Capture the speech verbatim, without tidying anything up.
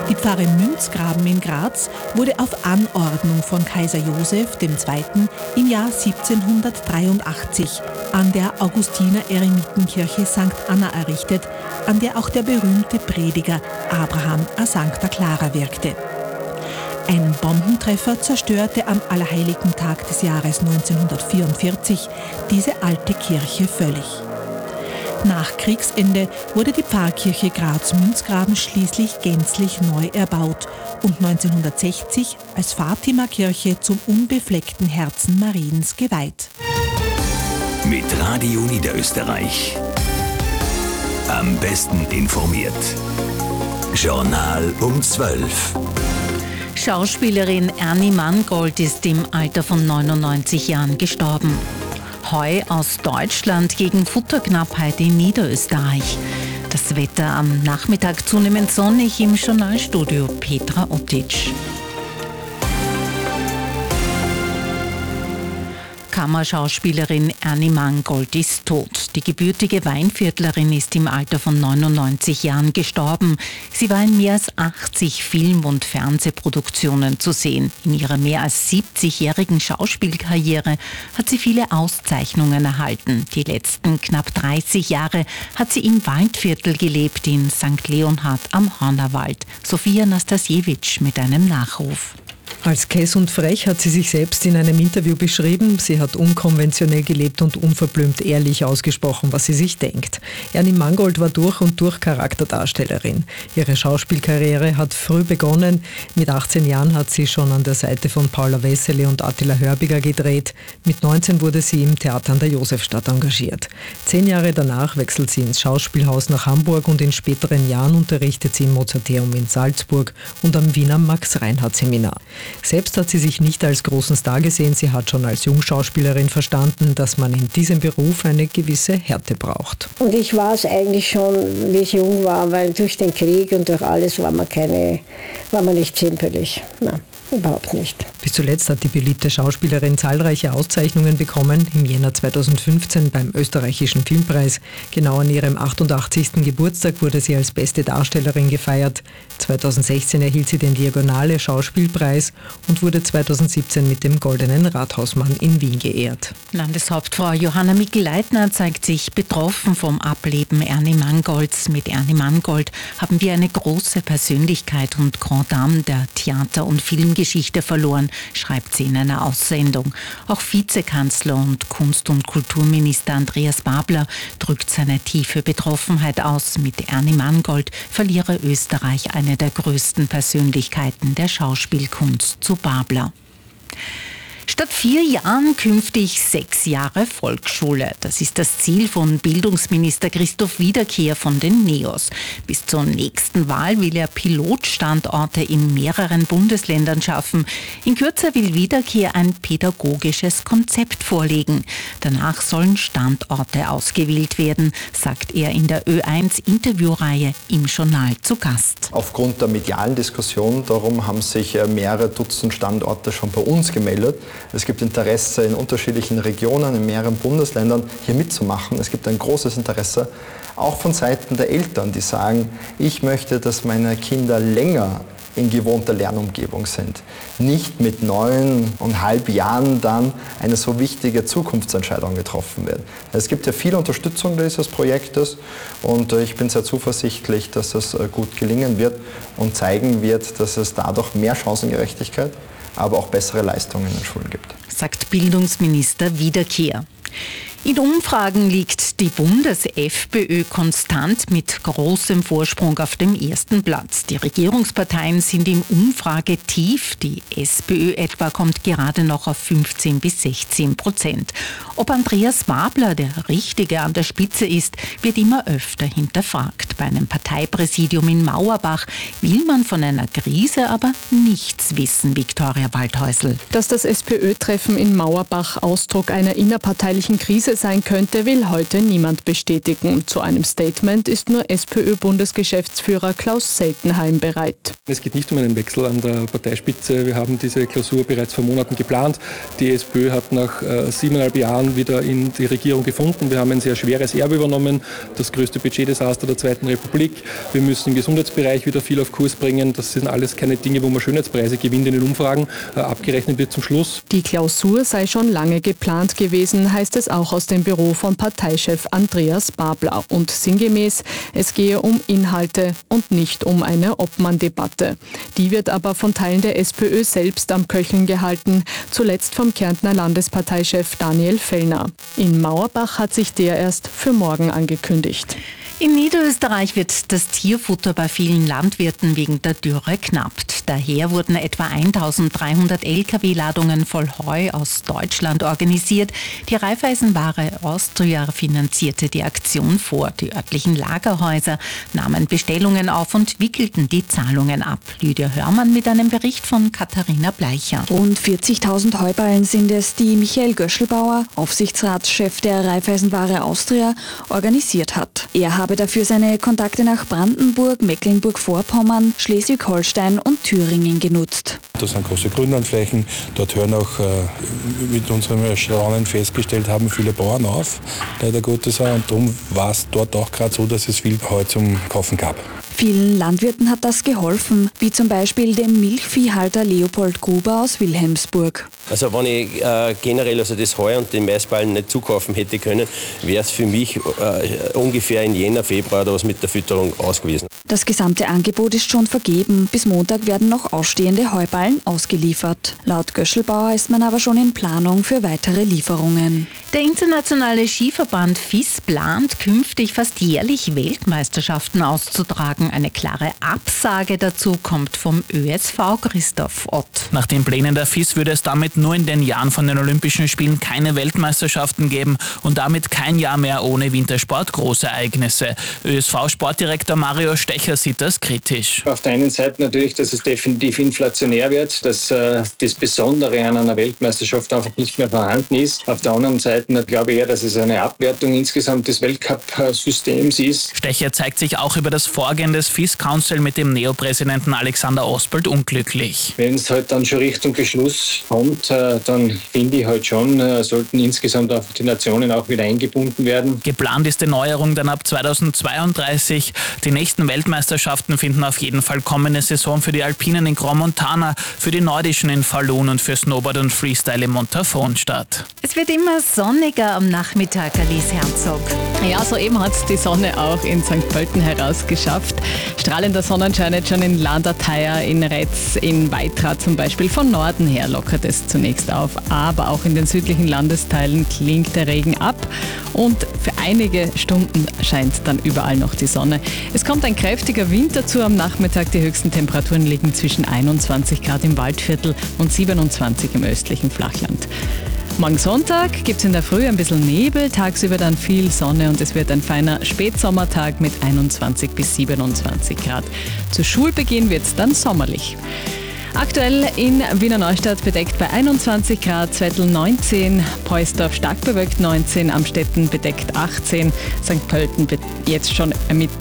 Die Pfarre Münzgraben in Graz wurde auf Anordnung von Kaiser Joseph der Zweite. im Jahr siebzehnhundertdreiundachtzig an der Augustiner-Eremitenkirche Sankt Anna errichtet, an der auch der berühmte Prediger Abraham a Sancta Clara wirkte. Ein Bombentreffer zerstörte am Allerheiligen-Tag des Jahres neunzehnhundertvierundvierzig diese alte Kirche völlig. Nach Kriegsende wurde die Pfarrkirche Graz-Münzgraben schließlich gänzlich neu erbaut und neunzehnhundertsechzig als Fatima-Kirche zum unbefleckten Herzen Mariens geweiht. Mit Radio Niederösterreich. Am besten informiert. Journal um zwölf. Schauspielerin Ernie Mangold ist im Alter von neunundneunzig Jahren gestorben. Heu aus Deutschland gegen Futterknappheit in Niederösterreich. Das Wetter am Nachmittag zunehmend sonnig im Journalstudio Petra Otic. Kammerschauspielerin Ernie Mangold ist tot. Die gebürtige Weinviertlerin ist im Alter von neunundneunzig Jahren gestorben. Sie war in mehr als achtzig Film- und Fernsehproduktionen zu sehen. In ihrer mehr als siebzigjährigen Schauspielkarriere hat sie viele Auszeichnungen erhalten. Die letzten knapp dreißig Jahre hat sie im Waldviertel gelebt, in Sankt Leonhard am Hornerwald. Sophia Nastasiewicz mit einem Nachruf. Als kess und frech hat sie sich selbst in einem Interview beschrieben. Sie hat unkonventionell gelebt und unverblümt ehrlich ausgesprochen, was sie sich denkt. Ernie Mangold war durch und durch Charakterdarstellerin. Ihre Schauspielkarriere hat früh begonnen. Mit achtzehn Jahren hat sie schon an der Seite von Paula Wessely und Attila Hörbiger gedreht. Mit neunzehn wurde sie im Theater an der Josefstadt engagiert. Zehn Jahre danach wechselt sie ins Schauspielhaus nach Hamburg und in späteren Jahren unterrichtet sie im Mozarteum in Salzburg und am Wiener Max-Reinhardt-Seminar. Selbst hat sie sich nicht als großen Star gesehen. Sie hat schon als Jungschauspielerin verstanden, dass man in diesem Beruf eine gewisse Härte braucht. Und ich war es eigentlich schon, wie ich jung war, weil durch den Krieg und durch alles war man, keine, war man nicht zimperlich. Nein, überhaupt nicht. Bis zuletzt hat die beliebte Schauspielerin zahlreiche Auszeichnungen bekommen. Im Jänner zweitausendfünfzehn beim Österreichischen Filmpreis. Genau an ihrem achtundachtzigsten Geburtstag wurde sie als beste Darstellerin gefeiert. zweitausendsechzehn erhielt sie den Diagonale Schauspielpreis und wurde zweitausendsiebzehn mit dem Goldenen Rathausmann in Wien geehrt. Landeshauptfrau Johanna Mikl-Leitner zeigt sich betroffen vom Ableben Ernie Mangolds. Mit Ernie Mangold haben wir eine große Persönlichkeit und Grand Dame der Theater- und Filmgeschichte verloren, schreibt sie in einer Aussendung. Auch Vizekanzler und Kunst- und Kulturminister Andreas Babler drückt seine tiefe Betroffenheit aus. Mit Ernie Mangold verliere Österreich eine der größten Persönlichkeiten der Schauspielkunst zu Babler. Statt vier Jahren künftig sechs Jahre Volksschule. Das ist das Ziel von Bildungsminister Christoph Wiederkehr von den NEOS. Bis zur nächsten Wahl will er Pilotstandorte in mehreren Bundesländern schaffen. In Kürze will Wiederkehr ein pädagogisches Konzept vorlegen. Danach sollen Standorte ausgewählt werden, sagt er in der Ö eins Interviewreihe im Journal zu Gast. Aufgrund der medialen Diskussion darum haben sich mehrere Dutzend Standorte schon bei uns gemeldet. Es gibt Interesse in unterschiedlichen Regionen, in mehreren Bundesländern hier mitzumachen. Es gibt ein großes Interesse, auch von Seiten der Eltern, die sagen, ich möchte, dass meine Kinder länger in gewohnter Lernumgebung sind. Nicht mit neuneinhalb Jahren dann eine so wichtige Zukunftsentscheidung getroffen wird. Es gibt ja viel Unterstützung dieses Projektes und ich bin sehr zuversichtlich, dass es gut gelingen wird und zeigen wird, dass es dadurch mehr Chancengerechtigkeit, aber auch bessere Leistungen in den Schulen gibt. Sagt Bildungsminister Wiederkehr. In Umfragen liegt die Bundes-FPÖ konstant mit großem Vorsprung auf dem ersten Platz. Die Regierungsparteien sind im Umfragetief. Die SPÖ etwa kommt gerade noch auf fünfzehn bis sechzehn Prozent. Ob Andreas Babler der Richtige an der Spitze ist, wird immer öfter hinterfragt. Bei einem Parteipräsidium in Mauerbach will man von einer Krise aber nichts wissen, Viktoria Waldhäusl. Dass das SPÖ-Treffen in Mauerbach Ausdruck einer innerparteilichen Krise diese sein könnte, will heute niemand bestätigen. Zu einem Statement ist nur SPÖ-Bundesgeschäftsführer Klaus Seltenheim bereit. Es geht nicht um einen Wechsel an der Parteispitze. Wir haben diese Klausur bereits vor Monaten geplant. Die SPÖ hat nach äh, siebeneinhalb Jahren wieder in die Regierung gefunden. Wir haben ein sehr schweres Erbe übernommen, das größte Budgetdesaster der Zweiten Republik. Wir müssen im Gesundheitsbereich wieder viel auf Kurs bringen. Das sind alles keine Dinge, wo man Schönheitspreise gewinnt in den Umfragen. Äh, abgerechnet wird zum Schluss. Die Klausur sei schon lange geplant gewesen, heißt es auch aus dem Büro von Parteichef Andreas Babler. Und sinngemäß, es gehe um Inhalte und nicht um eine Obmann-Debatte. Die wird aber von Teilen der SPÖ selbst am Köcheln gehalten, zuletzt vom Kärntner Landesparteichef Daniel Fellner. In Mauerbach hat sich der erst für morgen angekündigt. In Niederösterreich wird das Tierfutter bei vielen Landwirten wegen der Dürre knapp. Daher wurden etwa eintausenddreihundert L K W-Ladungen voll Heu aus Deutschland organisiert. Die Raiffeisenware Austria finanzierte die Aktion vor. Die örtlichen Lagerhäuser nahmen Bestellungen auf und wickelten die Zahlungen ab. Lydia Hörmann mit einem Bericht von Katharina Bleicher. Rund vierzigtausend Heuballen sind es, die Michael Göschelbauer, Aufsichtsratschef der Raiffeisenware Austria, organisiert hat. Er habe dafür seine Kontakte nach Brandenburg, Mecklenburg-Vorpommern, Schleswig-Holstein und Thüringen genutzt. Das sind große Grünlandflächen. Dort hören auch, äh, mit unserem Erstaunen festgestellt haben, viele Bauern auf, leider Gottes. Und darum war es dort auch gerade so, dass es viel Heu zum Kaufen gab. Vielen Landwirten hat das geholfen, wie zum Beispiel dem Milchviehhalter Leopold Gruber aus Wilhelmsburg. Also wenn ich äh, generell also das Heu und die Maisballen nicht zukaufen hätte können, wäre es für mich äh, ungefähr in Jänner, Februar oder was mit der Fütterung ausgewiesen. Das gesamte Angebot ist schon vergeben. Bis Montag werden noch ausstehende Heuballen ausgeliefert. Laut Göschelbauer ist man aber schon in Planung für weitere Lieferungen. Der internationale Skiverband F I S plant künftig fast jährlich Weltmeisterschaften auszutragen. Eine klare Absage dazu kommt vom Ö S V Christoph Ott. Nach den Plänen der F I S würde es damit nur in den Jahren von den Olympischen Spielen keine Weltmeisterschaften geben und damit kein Jahr mehr ohne Wintersport-Großereignisse. Ö S V-Sportdirektor Mario Stecher sieht das kritisch. Auf der einen Seite natürlich, dass es definitiv inflationär wird, dass äh, das Besondere an einer Weltmeisterschaft einfach nicht mehr vorhanden ist. Auf der anderen Seite glaube ich eher, dass es eine Abwertung insgesamt des Weltcup-Systems ist. Stecher zeigt sich auch über das Vorgehen des F I S-Council mit dem Neopräsidenten Alexander Ospelt unglücklich. Wenn es halt dann schon Richtung Beschluss kommt, äh, dann finde ich halt schon, äh, sollten insgesamt auch die Nationen auch wieder eingebunden werden. Geplant ist die Neuerung dann ab zweitausendzweiunddreißig. Die nächsten Weltmeisterschaften finden auf jeden Fall kommende Saison für die Alpinen in Grand Montana, für die Nordischen in Falun und für Snowboard und Freestyle in Montafon statt. Es wird immer sonniger am Nachmittag, Alice Herzog. Ja, soeben hat es die Sonne auch in Sankt Pölten herausgeschafft. Strahlender Sonnenschein jetzt schon in Landertheier, in Retz, in Weitra zum Beispiel. Von Norden her lockert es zunächst auf, aber auch in den südlichen Landesteilen klingt der Regen ab und für einige Stunden scheint dann überall noch die Sonne. Es kommt ein kräftiger Wind dazu am Nachmittag. Die höchsten Temperaturen liegen zwischen einundzwanzig Grad im Waldviertel und siebenundzwanzig im östlichen Flachland. Morgen Sonntag gibt es in der Früh ein bisschen Nebel, tagsüber dann viel Sonne und es wird ein feiner Spätsommertag mit einundzwanzig bis siebenundzwanzig Grad. Zu Schulbeginn wird es dann sommerlich. Aktuell in Wiener Neustadt bedeckt bei einundzwanzig Grad, Zwettl neunzehn, Poisdorf stark bewölkt neunzehn, Amstetten bedeckt achtzehn, Sankt Pölten jetzt schon mit